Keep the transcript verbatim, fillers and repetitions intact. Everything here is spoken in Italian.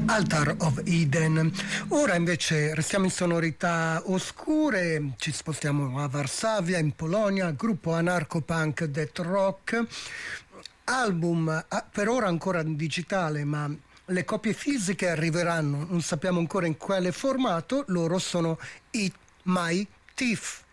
Altar of Eden. Ora invece restiamo in sonorità oscure, ci spostiamo a Varsavia, in Polonia, gruppo anarcho-punk death rock, album per ora ancora in digitale, ma le copie fisiche arriveranno, non sappiamo ancora in quale formato. Loro sono Eat My Teeth.